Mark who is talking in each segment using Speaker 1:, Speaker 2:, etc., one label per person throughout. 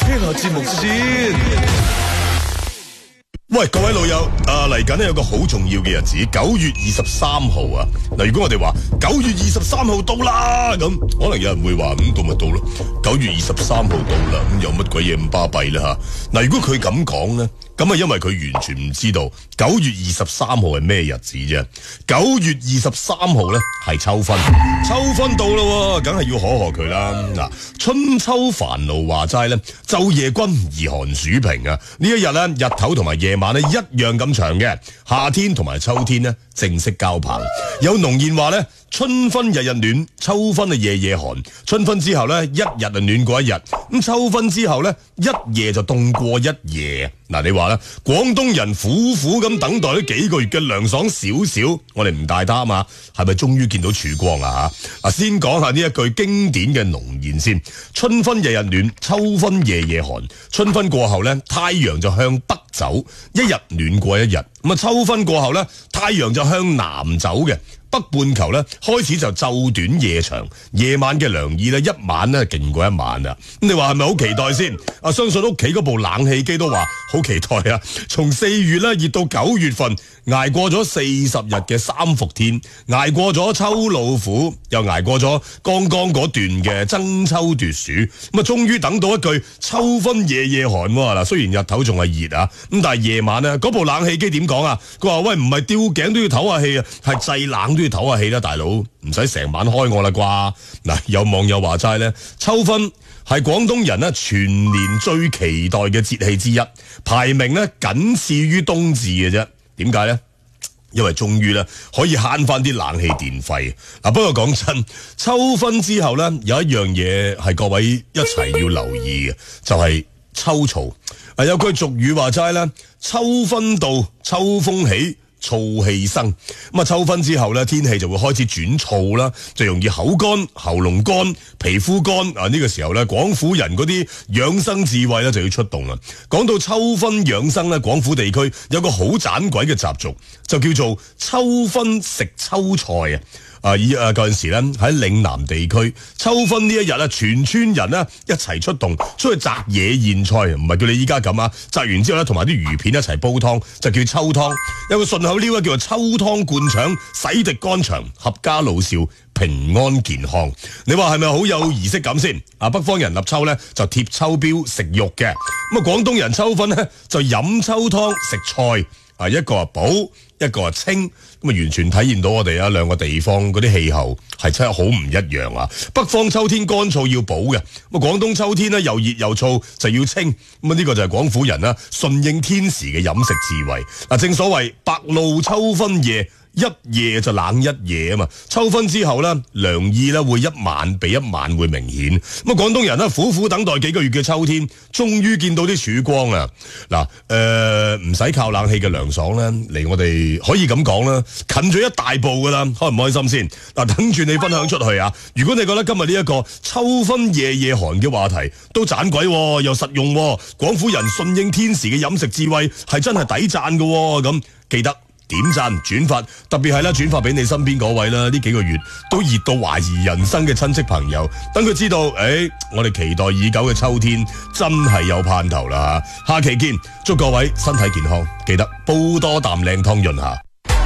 Speaker 1: 聽下節目先。喂，各位老友，嚟緊咧有個好重要嘅日子，9月23號啊！嗱，如果我哋話9月23號到啦，咁可能有人會話到咪到咯，9月23號到啦，咁有乜鬼嘢咁巴閉啦吓？嗱，如果佢咁講咧，咁啊因為佢完全唔知道9月23號係咩日子啫。9月23號咧係秋分，秋分到啦，梗係要可賀佢啦。嗱，春秋繁露話齋咧，晝夜均而寒暑平啊！呢一日咧，日頭同埋夜晚咧一樣咁長嘅，夏天同埋秋天咧正式交棒。有農諺話咧，春分日日暖，秋分啊夜夜寒。春分之後咧，一日啊暖過一日，咁秋分之後咧，一夜就凍過一夜。嗱，你話咧，廣東人苦苦咁等待咗幾個月嘅涼爽少少，我哋唔大擔啊，係咪終於見到曙光啊？吓，先講下呢一句經典嘅農諺先：春分日日暖，秋分夜夜寒。春分過後咧，太陽就向北走，一日暖過一日。咁啊，秋分過後咧，太陽就向南走嘅。北半球咧開始就晝短夜長，夜晚嘅涼意咧一晚咧勁過一晚啊！咁你話係咪好期待先？相信屋企嗰部冷氣機都話好期待啊！從4月咧熱到9月份，捱過咗40日嘅三伏天，捱過咗秋老虎，又捱過咗剛剛嗰段嘅爭秋奪暑，咁啊終於等到一句秋分夜夜寒喎！嗱，雖然日頭仲係熱啊，咁但係夜晚咧嗰部冷氣機點講啊？佢話喂，唔係吊頸都要唞下氣啊，係製冷都要唞下氣啦，大佬唔使成晚開我啦啩。嗱，有網友話齋咧，秋分係廣東人咧全年最期待嘅節氣之一，排名咧僅次於冬至嘅啫。點解咧？因為終於咧可以慳翻啲冷氣電費。嗱，不過講真，秋分之後咧有一樣嘢係各位一齊要留意嘅，就係秋燥。有句俗語話齋咧，秋分到，秋風起，燥氣生。咁啊，秋分之後咧，天氣就會開始轉燥啦，就容易口乾、喉嚨乾、皮膚乾啊。呢個時候咧，廣府人嗰啲養生智慧咧就要出動啦。講到秋分養生咧，廣府地區有個好盞鬼嘅習俗，就叫做秋分食秋菜啊。嗰陣時咧喺嶺南地區，秋分呢一日啊，全村人咧一齊出動出去摘野莧菜，唔係叫你依家咁啊！摘完之後咧，同埋啲魚片一齊煲湯，就叫秋湯。有個順口溜咧，叫做秋湯灌腸，洗滌肝腸，合家老少平安健康。你話係咪好有儀式感先？北方人立秋咧就貼秋膘食肉嘅，咁啊廣東人秋分咧就飲秋湯食菜。一個係補，一個係清，咁啊完全體現到我哋兩個地方嗰啲氣候係真係好唔一樣啊！北方秋天乾燥要補嘅，咁廣東秋天咧又熱又燥就要清，咁呢個就係廣府人啦順應天時嘅飲食智慧。嗱，正所謂白露秋分夜，一夜就冷一夜啊嘛！秋分之後咧，涼意咧會一晚比一晚會明顯。咁啊，廣東人咧苦苦等待幾個月嘅秋天，終於見到啲曙光啊！嗱，唔使靠冷氣嘅涼爽咧，離我哋可以咁講啦，近咗一大步噶啦，開唔開心先？嗱，等住你分享出去啊！如果你覺得今日呢一個秋分夜夜寒嘅話題都盞鬼又實用，廣府人順應天時嘅飲食智慧係真係抵讚嘅，咁記得點讚轉發，特別係啦，轉發俾你身邊嗰位啦，呢幾個月都熱到懷疑人生嘅親戚朋友，等佢知道，我哋期待已久嘅秋天真係有盼頭啦！下期見，祝各位身體健康，記得煲多啖靚湯潤下。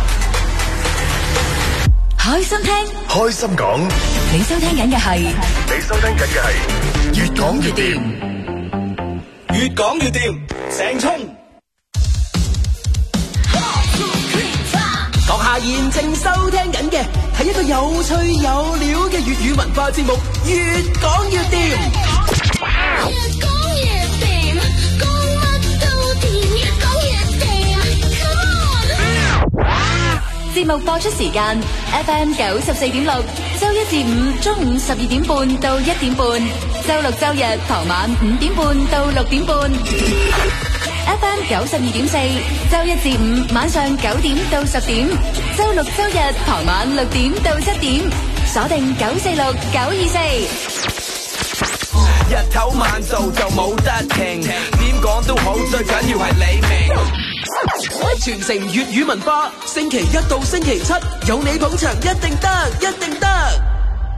Speaker 2: 開心聽，
Speaker 3: 開心講，
Speaker 2: 你收聽緊嘅係
Speaker 3: 越講越掂，
Speaker 4: 越講越掂，鄭聰。閣下現正收聽緊嘅係一個有趣有料嘅粵語文化節目，越講越掂。
Speaker 5: 越講越掂，講乜都掂，越講越掂。Come on！
Speaker 2: 節目播出時間 FM 94.6，周一至五中午12點半到1點半，周六周日傍晚5點半到6點半。FM 92.4，周一至五晚上9點到10點，周六周日傍晚6點到7點，鎖定946、924。
Speaker 4: 日頭晚做就冇得停，點講都好，最緊要係你明。傳承粵語文化，星期一到星期七有你捧場，一定得，一定得。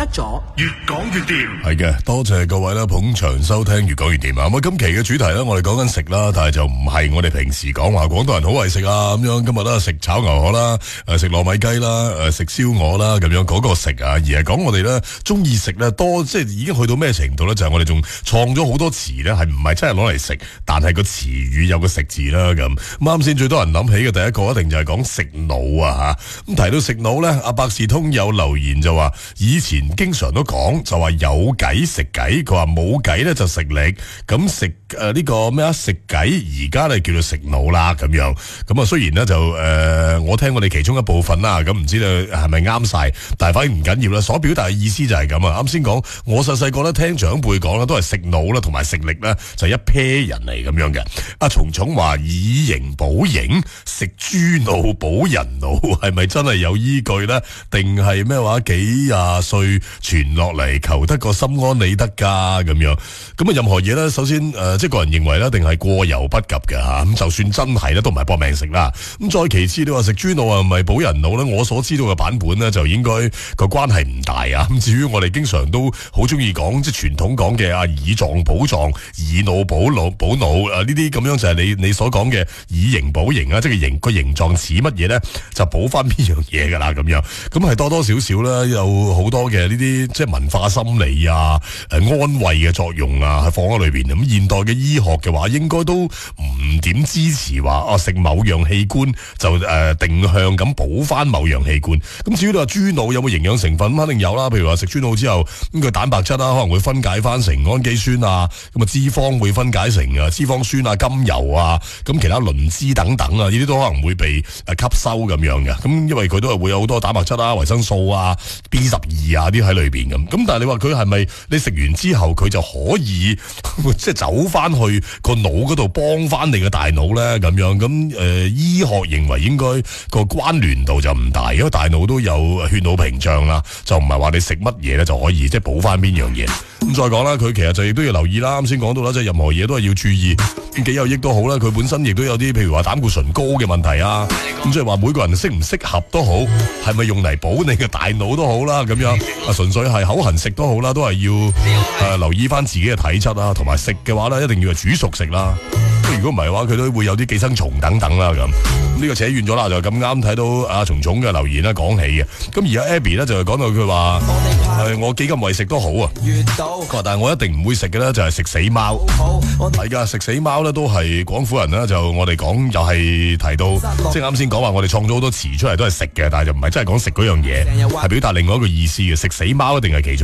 Speaker 6: 得咗。
Speaker 3: 越講越掂，
Speaker 1: 係嘅，多謝各位啦，捧場收聽越講越掂啊！咁今期嘅主題咧，我哋講緊食啦，但係就唔係我哋平時講話廣東人好為食啊咁樣。今日咧食炒牛河啦，食糯米雞啦，食燒鵝啦咁樣嗰個食啊，而係講我哋咧中意食咧多，即係已經去到咩程度咧？就係我哋仲創咗好多詞咧，係唔係真係攞嚟食，但係個詞語有個食字啦咁。啱先最多人諗起嘅第一個一定就係講食腦啊吓。咁提到食腦咧，阿百事通有留言就話以前經常都講就話有計食計，佢話冇計咧就食力，咁食呢個咩啊食計而家咧叫做食腦啦咁樣。咁啊雖然咧就我聽我哋其中一部分啦，咁唔知道係咪啱晒，但係反正唔緊要啦。所表達嘅意思就係咁啊。啱先講我細細個咧聽長輩講啦，都係食腦啦同埋食力咧就一 pair 人嚟咁樣嘅。阿蟲蟲話以形補形，食豬腦補人腦，係咪真係有依據咧？定係咩話幾廿歲傳落嚟求得個心安理得噶咁樣？咁啊任何嘢咧，首先即係個人認為咧，定係過猶不及嘅吓。咁就算真係咧，都唔係搏命食啦。咁再其次，你話食豬腦啊，唔係補人腦咧？我所知道嘅版本咧，就應該個關係唔大啊。咁至於我哋經常都好中意講，即係傳統講嘅以臟補臟、以腦補腦呢啲咁樣就係你所講嘅以形補形啊，即係個形狀似乜嘢咧，就補翻邊樣嘢噶啦咁樣。咁係多多少少啦，有好多嘅呢啲即係文化心理啊、安慰嘅作用啊，係放喺裏邊。咁現代嘅醫學嘅話，應該都唔點支持話食某樣器官就定向咁補翻某樣器官。咁至於你話豬腦有冇營養成分，肯定有啦。譬如話食豬腦之後，咁佢蛋白質啦可能會分解翻成氨基酸啊，咁啊脂肪會分解成脂肪酸啊、甘油啊，咁其他磷脂等等啊，呢啲都可能會被吸收咁樣嘅。咁因為佢都係會有好多蛋白質啊、維生素啊、B12啊啲喺裏邊咁。咁但係你話佢係咪你食完之後佢就可以即係走翻去個腦嗰度幫翻你嘅大腦咧咁樣？咁醫學認為應該個關聯度就唔大，因為大腦都有血腦屏障啦，就唔係話你食乜嘢咧就可以即係補翻邊樣嘢。咁再講啦，佢其實就亦都要留意啦。啱先講到啦，即係任何嘢都係要注意，幾有益都好啦。佢本身亦都有啲譬如話膽固醇高嘅問題啊。咁即係話每個人適唔適合都好，係咪用嚟補你嘅大腦都好啦咁樣。純粹係口痕食都好啦，都係要留意翻自己嘅體質啦，同埋食嘅話咧一定要煮熟食啦。如果唔係嘅話，佢都會有啲寄生蟲等等啦咁。呢個扯遠咗啦，就咁啱睇到阿蟲蟲嘅留言啦，講起嘅。咁而家 Abby 咧就係講到佢話我幾咁為食都好啊。佢話但係我一定唔會食嘅咧就係食死貓。係㗎，食死貓咧都係廣府人啦，就我哋講又係提到，即係啱先講話我哋創咗好多詞出嚟都係食嘅，但係就唔係真係講食嗰樣嘢，係表達另外一個意思嘅。食死貓一定係其中。